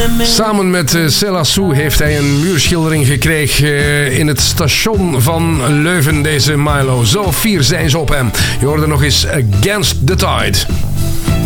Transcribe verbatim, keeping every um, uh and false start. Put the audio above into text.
Samen met uh, Selassou heeft hij een muurschildering gekregen uh, in het station van Leuven, deze Milo. Zo fier zijn ze op hem. Je hoorde nog eens Against the Tide.